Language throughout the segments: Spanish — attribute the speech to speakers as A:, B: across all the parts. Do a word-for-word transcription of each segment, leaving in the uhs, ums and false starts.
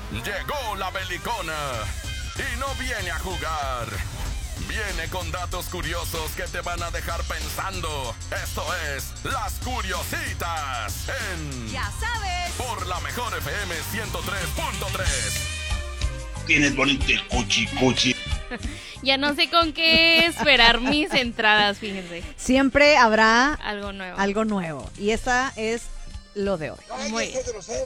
A: Llegó la belicona y no viene a jugar. Viene con datos curiosos que te van a dejar pensando. Esto es Las Curiositas en...
B: Ya sabes.
A: Por la mejor F M ciento tres punto tres.
C: Tienes bonito el cuchi cuchi.
D: Ya no sé con qué esperar mis entradas, fíjense.
B: Siempre habrá
D: Algo nuevo.
B: algo nuevo. Y esta es lo de hoy.
D: Muy bien.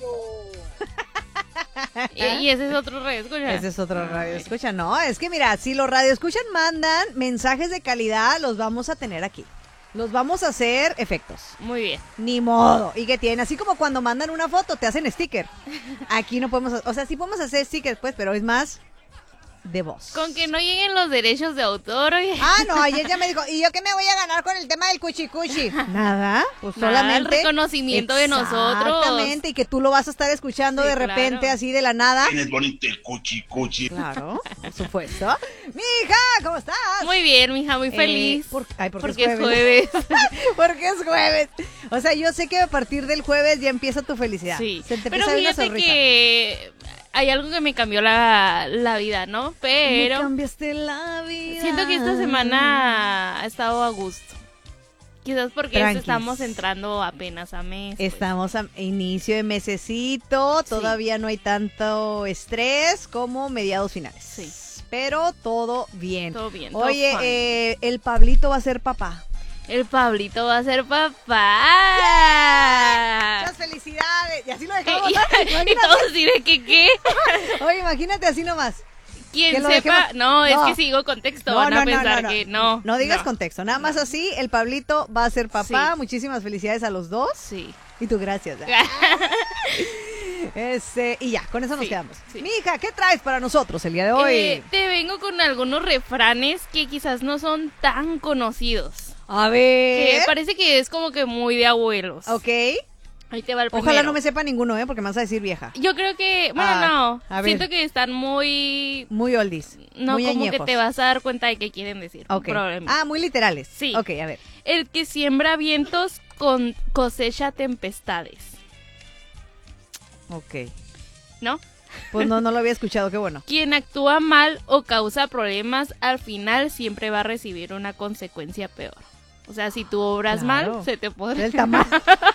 D: Y, y ese es otro radio escucha.
B: Ese es otro radio escucha. No, es que mira, si los radio escuchan mandan mensajes de calidad, los vamos a tener aquí. Los vamos a hacer efectos.
D: Muy bien.
B: Ni modo. Y que tienen, así como cuando mandan una foto, te hacen sticker. Aquí no podemos, o sea, sí podemos hacer stickers, pues, pero es más de voz.
D: Con que no lleguen los derechos de autor. Oye.
B: Ah, no, ayer ya me dijo, ¿y yo qué me voy a ganar con el tema del cuchi cuchi? Nada, pues
D: Nada,
B: solamente
D: el reconocimiento de nosotros.
B: Exactamente, y que tú lo vas a estar escuchando
D: Sí,
B: de repente,
D: claro.
B: así de la nada.
C: Tienes bonito el cuchi cuchi.
B: Claro, por supuesto. Mija, ¿cómo estás?
D: Muy bien, mija, muy
B: Eh,
D: feliz.
B: por- ay, porque,
D: porque
B: es jueves.
D: jueves.
B: Porque es jueves. O sea, yo sé que a partir del jueves ya empieza tu felicidad.
D: Sí.
B: Se te
D: Pero
B: empieza a ver una
D: fíjate
B: sonrisa.
D: que hay algo que me cambió la, la vida, ¿no?
B: Me
D: Pero
B: cambiaste la vida.
D: siento que esta semana ha estado a gusto. Quizás porque
B: Tranquis.
D: estamos entrando apenas a mes. pues.
B: Estamos a inicio de mesecito, todavía no hay tanto estrés como mediados finales.
D: Sí.
B: Pero todo bien.
D: Todo bien, todo
B: Oye,
D: fine.
B: eh, el Pablito va a ser papá.
D: El Pablito va a ser papá.
B: Muchas felicidades. Y así lo dejamos.
D: Y,
B: ¿no?
D: y
B: Imagínate.
D: todos diré que qué.
B: Oye, imagínate así nomás. Que
D: Quien
B: lo
D: sepa,
B: dejemos-
D: no, es
B: No.
D: que sigo contexto,
B: No,
D: van
B: no,
D: a
B: no,
D: pensar
B: no, no.
D: que no.
B: No digas
D: no.
B: contexto, nada más así, el Pablito va a ser papá.
D: Sí.
B: Muchísimas felicidades a los dos.
D: Sí.
B: Y tú, gracias. Este, y ya, con eso nos
D: Sí,
B: quedamos.
D: sí.
B: Mija, ¿qué traes para nosotros el día de hoy?
D: Eh, te vengo con algunos refranes que quizás no son tan conocidos.
B: A
D: Que
B: ver.
D: parece que es como que muy de abuelos.
B: Ok.
D: Ahí te va el
B: Ojalá
D: primero.
B: no me sepa ninguno, ¿eh? Porque me vas a decir vieja.
D: Yo creo que, bueno,
B: Ah,
D: no.
B: a ver.
D: Siento que están muy.
B: Muy oldies.
D: No,
B: muy
D: como
B: añejos.
D: que te vas a dar cuenta de qué quieren decir.
B: Ok.
D: Probablemente.
B: Ah, muy literales.
D: Sí.
B: Ok, a ver.
D: El que siembra vientos con cosecha tempestades.
B: Ok.
D: ¿No?
B: Pues no, no lo había escuchado, qué bueno.
D: Quien actúa mal o causa problemas, al final siempre va a recibir una consecuencia peor. O sea, si tú obras
B: Claro.
D: mal, se te puede...
B: El tamal.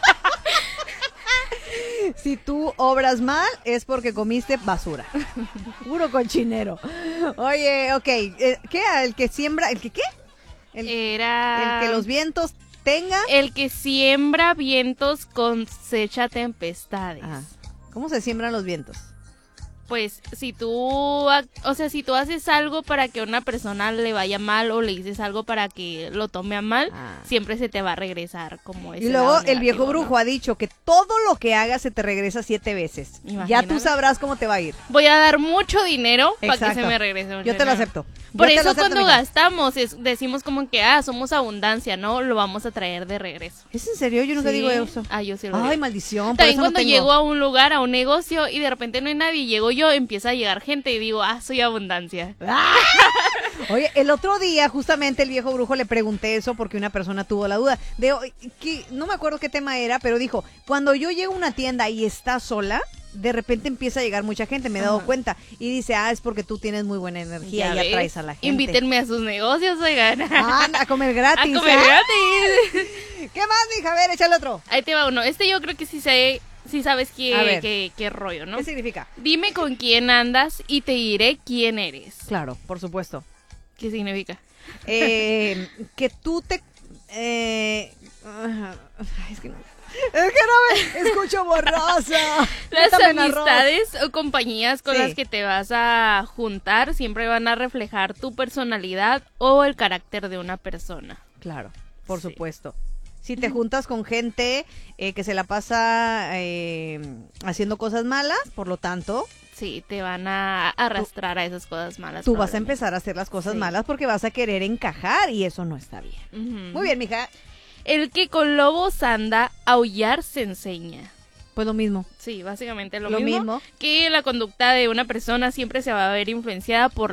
B: Si tú obras mal, es porque comiste basura. Puro cochinero. Oye, ok. eh, ¿Qué? ¿El que siembra? ¿El que qué? El,
D: Era...
B: el que los vientos tengan.
D: El que siembra vientos cosecha tempestades.
B: Ah, ¿cómo se siembran los vientos?
D: Pues si tú, ac- o sea, si tú haces algo para que a una persona le vaya mal o le dices algo para que lo tome a mal,
B: Ah.
D: siempre se te va a regresar como ese
B: Y luego
D: lado
B: el viejo
D: negativo,
B: brujo
D: ¿no?
B: ha dicho que todo lo que hagas se te regresa siete veces. Ya
D: Imagínate.
B: tú sabrás cómo te va a ir.
D: Voy a dar mucho dinero para que
B: Exacto.
D: se me regrese. mucho
B: Yo te lo
D: dinero.
B: acepto. Yo
D: Por
B: te lo
D: eso
B: acepto,
D: cuando
B: mija.
D: gastamos es- decimos como que, ah, somos abundancia, ¿no? Lo vamos a traer de regreso.
B: ¿Es en serio? Yo nunca
D: Sí.
B: digo eso.
D: Ah, yo sí lo
B: Ay,
D: digo.
B: maldición. Por
D: También
B: eso no
D: cuando
B: tengo.
D: llego a un lugar, a un negocio y de repente no hay nadie, llego yo, empieza a llegar gente y digo, ah, soy abundancia.
B: ¡Ah! Oye, el otro día justamente el viejo brujo le pregunté eso porque una persona tuvo la duda. De, oye, que, no me acuerdo qué tema era, pero dijo, cuando yo llego a una tienda y está sola, de repente empieza a llegar mucha gente, me he dado
D: Ajá.
B: cuenta. Y dice, ah, es porque tú tienes muy buena energía y
D: ves,
B: atraes a la gente.
D: Invítenme a sus negocios, oigan.
B: Anda, a comer gratis.
D: A comer
B: ¿eh?
D: gratis.
B: ¿Qué más, mija? A ver, échale otro.
D: Ahí te va uno. Este yo creo que sí sé, sí sabes
B: A
D: qué,
B: ver.
D: qué, qué rollo, ¿no?
B: ¿Qué significa?
D: Dime con quién andas y te diré quién eres.
B: Claro, por supuesto.
D: ¿Qué significa?
B: Eh, que tú te... Eh, ajá, es que no... Es que no me escucho borrosa.
D: Las
B: Métame en arroz.
D: amistades o compañías con
B: Sí.
D: las que te vas a juntar siempre van a reflejar tu personalidad o el carácter de una persona.
B: Claro, por
D: Sí.
B: supuesto. Si te juntas con gente eh, que se la pasa eh, haciendo cosas malas, por lo tanto,
D: Sí, te van a arrastrar a esas cosas malas.
B: tú vas a
D: probablemente.
B: empezar a hacer las cosas
D: Sí.
B: malas porque vas a querer encajar y eso no está bien.
D: Ujú.
B: Muy bien, mija.
D: El que con lobos anda, aullar se enseña.
B: Pues lo mismo.
D: Sí, básicamente lo,
B: Lo
D: mismo,
B: mismo.
D: que la conducta de una persona siempre se va a ver influenciada por